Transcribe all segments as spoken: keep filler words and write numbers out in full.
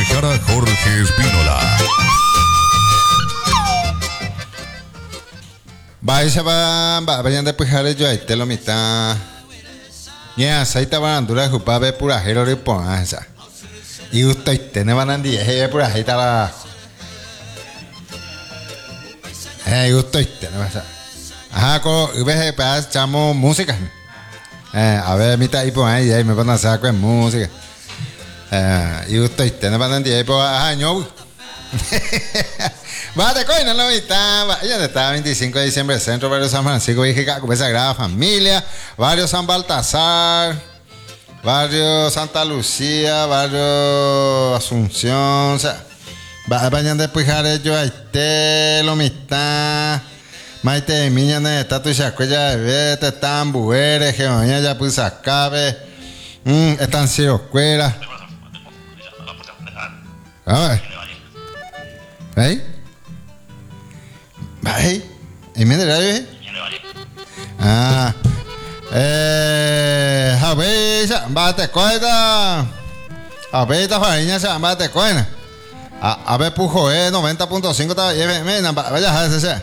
Jara Jorge Espínola. Vaya va, vayan de pujar yo ahí te lo mitad. Ya, aceita bandura jupa ve pura hero de ponza. Y usted tiene banandi, eh, pura aceita la. Eh, usted tiene basa. Ajá, co, ves para chamo música. Eh, a ver, mitad ahí por ahí, ahí me ponen a hacer con música. Eh, y usted tiene banandi ahí por ajá, ño. Bate coina la mitad, ya está veinticinco de diciembre, Centro Barrio San Francisco, Vigica, con Sagrada Familia, Barrio San Baltasar, Barrio Santa Lucía, Barrio Asunción, o sea, vayan de pujar yo ahí te lo mitad, Maite de Miña de Estatua y Chacuella de Vete, están Bueres, Geoña ya pues acabe, mm, están Ciro Cuera. A ver. ¿Ahí? ¿Ahí? ¿Y me dirá yo? Ah. Eh. A ver, bate cuenta. A ver, esta farina se bate cuenta. A ver, pujo, eh, noventa punto cinco. Vaya, a ese.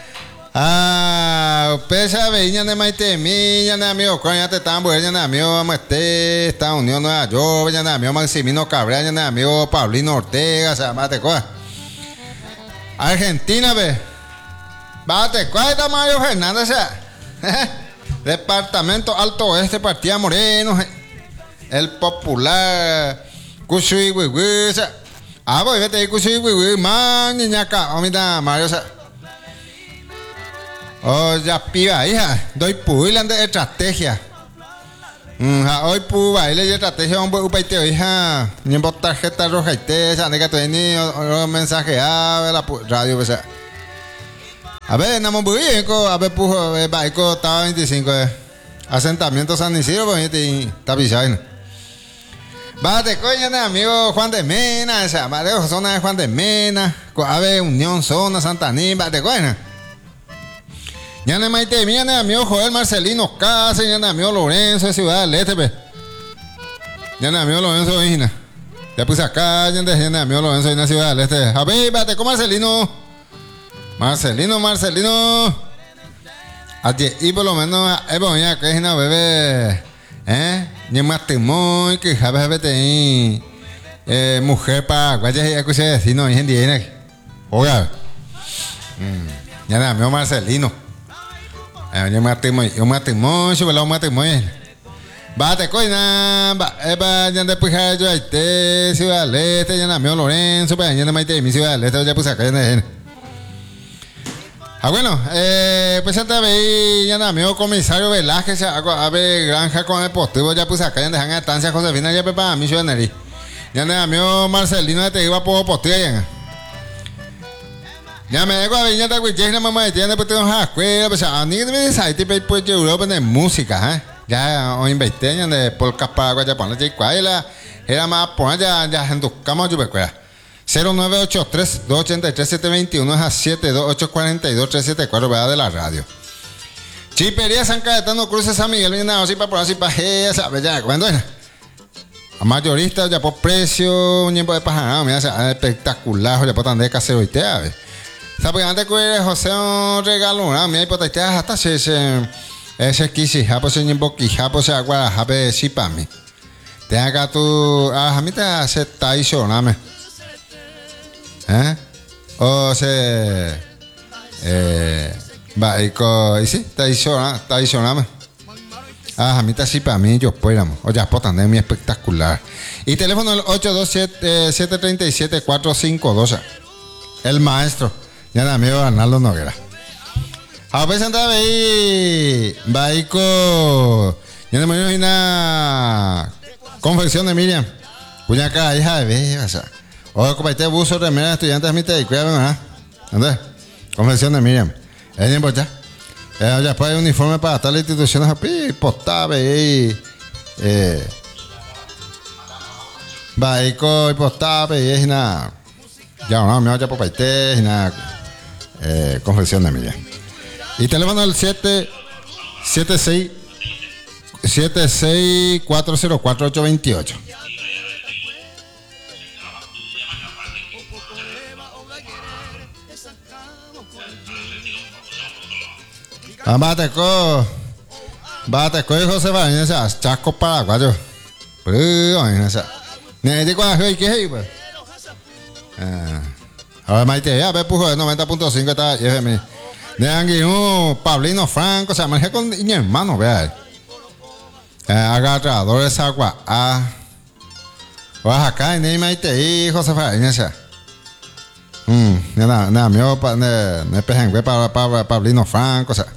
Ah, pesa veña de Maite, miña de amigo, coña te tan buena de amigo, Mate, Estados Unidos, Nueva York, veña de amigo Maximino Cabrera, de amigo Paulino Ortega, se bate cuenta. Argentina, ve. Bate, ¿cuál está Mario Fernández? Departamento Alto Oeste, Partida Moreno. El popular. Cuchuy, güey, güey. Ah, voy, vete ahí, Cuchuy, güey, güey. Man, niña acá. Oh, mira, Mario. Oh, ya piba, hija. Doy puilan de estrategia. Mm, hoy pu baile y estrategia un poco paiteo hija ni en tarjeta roja y te esa nega te ni un mensaje a la radio pues a ver namo bien co a ver pu baico estaba veinticinco asentamiento San Isidro pues está pisando bate coña de amigo Juan de Mena esa Mario zona de Juan de Mena a ver Unión Zona Santa Aníbal bate coña. Ya no me te mía, amigo Joel Marcelino Casa, ya no amigo Lorenzo de Ciudad del Este, pe. Ya no amigo Lorenzo Vigina. Ya puse acá, ya no amigo Lorenzo de Ciudad del Este. A ver, bate con Marcelino. Marcelino, Marcelino. Y por lo menos, es bonita que es una bebé. ¿Eh? Ni matrimonio, que jabe vete ahí. Eh, mujer para, vaya, ya escuché decir, no, hay gente. Oiga. Ya no amigo Marcelino. Yo matrimonio, yo matrimonio, yo me matrimonio. Bate coina, va, ya después yo ahí te, Ciudad del Este, ya no Lorenzo, pues ya no me mi Ciudad del Este, ya puse acá en Ah, bueno, eh, pues ya te veí, ya no mi comisario Velázquez, a ver, granja con el postivo, ya puse acá en dejan estancia Josefina, ya para mí, yo en ya no mi Marcelino, te iba por postivo ya. Ya me dejo a ver, ya te escuché, la mamá de tienda, pues tengo una escuela, pues a mí me dice, ahí te pues yo Europa de música, ¿eh? Ya, o invertí en de polcas para Guayapán, la chicuela, era más, pues ya, ya, en tu cama, yo me acuerdo. cero nueve ocho tres, dos ocho tres, siete dos uno es a siete dos ocho cuatro dos, tres siete cuatro, ¿verdad? De la radio. Chipería San Cayetano Cruces San Miguel, viene así para por así para ella, ¿sabes? Ya, cuando era. A mayorista, ya por precio, un tiempo de pajarado, mira, espectacular, ya por tan de casero y te, a ver. ¿Sabes? Antes que José un regalo, ¿no? Mira, pues te hasta ese ese quisi, japo se nimbo quijapo se agua, jape si pa mí. Te haga tu, ah, a mí te hace taiso, ¿no? ¿Eh? O se, eh, va y co, y sí, taiso, ¿no? Taiso, ¿no? Ah, a mí te así para mí, yo puéramos. Oye, pues también es espectacular. Y teléfono el ocho dos siete, siete tres siete, cuatro cinco dos. El maestro. Ya mi amigo Arnaldo Noguera. A ver, Santa Bey. Baico. Ya no me imagino una confección de Miriam. Cuya acá, hija de bella. Oye, compadre, buzo, remera, estudiantes, mi te cuídame, ¿ah? ¿Dónde? Confección de Miriam. Es bien, pues ya. Ya después hay uniforme para todas las instituciones. Postabe y. Eh. Baico y postabe y es nada. Ya no, me voy a por paité y nada. Eh, confección de Miriam. Y teléfono el siete siete seis siete seis cuatro cero cuatro ocho dos ocho. Bateco. Bateco y José Vaina, Chaco Paraguayo. Pero, esa. Ni de cuál es que hay, pues. Ahora Maite, ya ve pujo de noventa punto cinco está, y es mi. De aquí, un Pablino Franco, se maneja con mi hermano, vea. Agarradores agua. Ah. Oaxaca, ni Maite, y José Vaina, esa. Hmm, nada, nada, mío, ne pejengüe para Pablino Franco, o sea.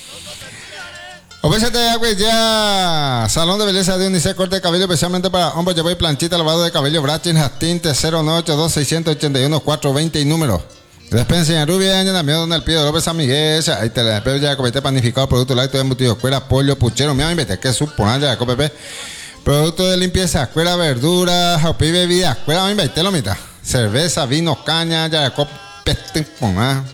Ofrécete ya, Salón de Belleza de Unice, corte de cabello especialmente para hombres, llevo y planchita, lavado de cabello, Brachin, Tinte, cero nueve ocho dos, seis ocho uno, cuatro dos cero y número. Despensa en Rubia, en el donde el pie de López San Miguel, ahí te la espero ya, comité panificado, producto lácteo, embutido, escuela, pollo, puchero, me invité, que suponan ya, copepe. Producto de limpieza, escuela, verdura, jopi, bebida, escuela, me invité, lo mitad. Cerveza, vino, caña, ya, copete, ah.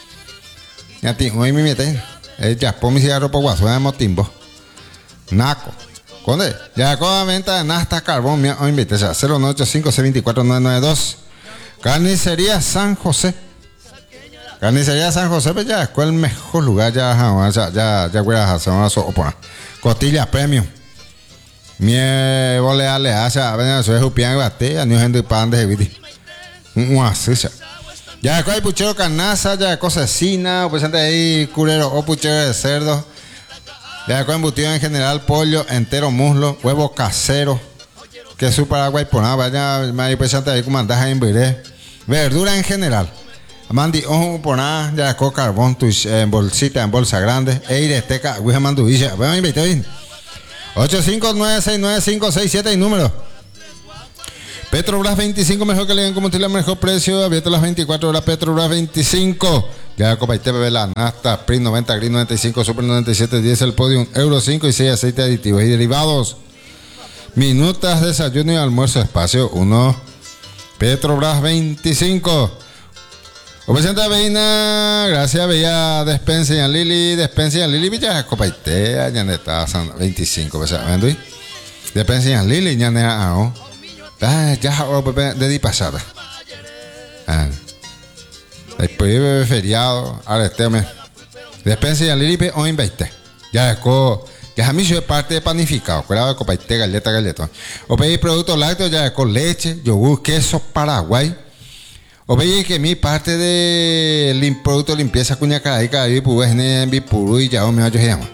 Ya, tío, hoy me mete. El Japón mi cigarro por guaso de motimbo. Naco. ¿Conde? Ya con la venta de Nasta Carbón. Me hoy invité. cero nueve ocho cinco seis dos cuatro nueve nueve dos. Carnicería San José. Carnicería San José. Pues ya es el mejor lugar. Ya, ya, ya, ya voy a hacer una sopa. Costilla premium. Mi volea le hace. A ver, soy jupián y bate. Ni gente pan de jeviti. Un así. Ya hay puchero carnaza, ya hay cecina, pues antes ahí curero o puchero de cerdo. Ya hay embutido en general, pollo, entero, muslo, huevo casero, queso paraguay, por nada, vaya, ahí pues antes ahí como andas en viré. Verdura en general. Mandi ojo por nada, ya hay carbón, en bolsita, en bolsa grande. Eire, teca, guija manduilla. Bueno, invité bien. ocho cinco nueve seis nueve cinco seis siete y número. Petrobras veinticinco, mejor que le den combustible al mejor precio. Abierto las veinticuatro horas. Petrobras veinticinco. Ya Copa y T V, la Nafta, P R I noventa, Gris noventa y cinco, Super noventa y siete, Diesel Podium, Euro cinco y seis aceite aditivos y derivados. Minutas, desayuno y almuerzo. Espacio uno. Petrobras veinticinco. Presenta Veina, gracias, Bella Despensa y Lili, Despensa y Lili, Villa Copa y T, ya está veinticinco, ¿ves? Despensa y Lili, ya no. Ah, ya de di pasada. Ah. Después de feriado, ahora este me. Despensa y Lili hoy veinte. Ya es co, ya a mí soy parte de panificado, cuidado de copaite, galleta, galleta. O pedí productos lácteos ya con leche, yogur, queso, Paraguay. O veis que mi parte de lim, producto de limpieza cuña cada cada día pues en bipuru y ya o me yo llamo.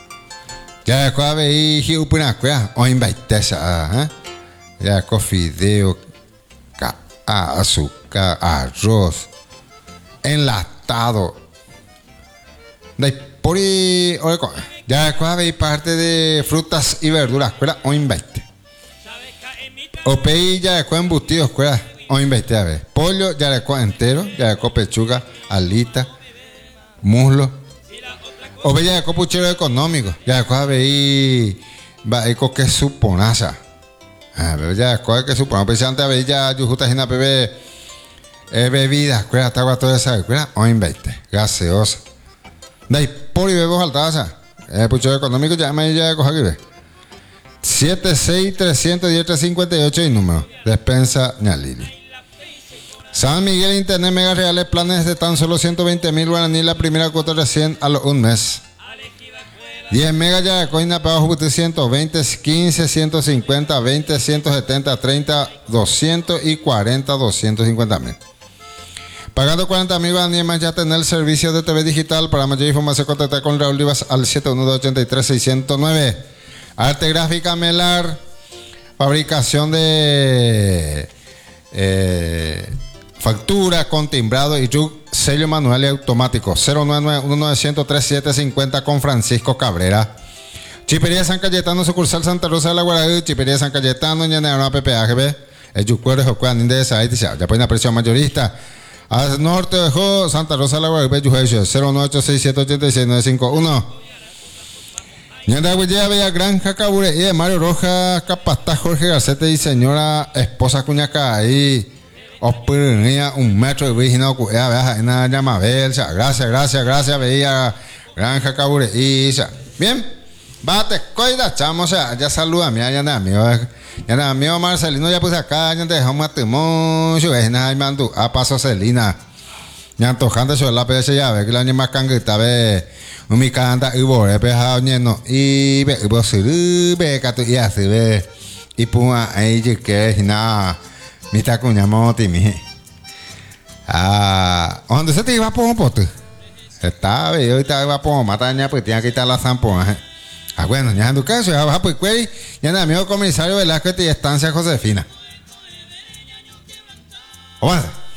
Ya es co veis que upuna cuya hoy veinte esa, ya con fideo, azúcar, arroz, enlatado. Por ahí, ya hay parte de frutas y verduras, escuela, hoy veinte. O pei ya con embutidos, escuela, hoy veinte, a ver. Pollo, ya con entero, ya con pechuga, alita, muslo. O pei ya con puchero económico, ya con ahí, va con que suponaza. A ver, ya con que suponaza, pues antes a ver ya yo justo en la bebé bebidas, escuela, hasta agua toda esa, escuela, hoy veinte, gaseosa. De ahí, por y bebo altaza. El pucho económico ya me ya coja aquí ve. siete seis tres uno cero tres cinco ocho y número. Despensa Ñalili. San Miguel Internet Mega Reales, planes de tan solo ciento veinte mil guaraní, la primera cuota recién a los un mes. diez megas ya de coina para abajo, ciento veinte, quince, ciento cincuenta, veinte, ciento setenta, treinta, doscientos y cuarenta, doscientos cincuenta mil. Pagando cuarenta mil guaraníes más ya tener el servicio de T V digital. Para mayor información contactar con Raúl Rivas al siete uno dos, ocho tres, seis cero nueve. Arte gráfica Melar. Fabricación de eh, factura con timbrado y sello manual y automático. cero nueve nueve, uno nueve cero cero, tres siete cinco cero con Francisco Cabrera. Chipería San Cayetano, sucursal Santa Rosa de la Guaraí. Chipería San Cayetano, Ñaneano, P P A G B. El Yucuero, Jocuán, Indesa, ya pone una presión mayorista. Al norte dejó Santa Rosa de la Guadalupe, cero nueve ocho seis siete ocho seis nueve cinco uno. Ñanda Huella Bella Granja Cabure y de Mario Rojas, Capataz Jorge Garcete y señora esposa Cuñaca ahí. Opiría un metro de virginal cuya veja en la llamabel. Gracias, gracias, gracias, Bella Granja Cabure y bien. Bate, coida, chamo, o sea, ya saluda a mí, ya nada, amigo. Ya nada, amigo Marcelino, ya puse acá, ya te dejamos a Timón, yo es nada, mando a paso Celina. ya antojando eso la pese ya ve que la ni más cangita ve mi canta y bore pe ha no y ve bo su ve ka tu ya se ve y puma ahí que na mi ta cuña moti mi ah donde se te iba por un pote está ve hoy te iba por mataña pues tenía que quitar la zampo ah bueno ya en tu caso ya va pues güey ya nada amigo comisario Velasco de estancia Josefina. Avanza.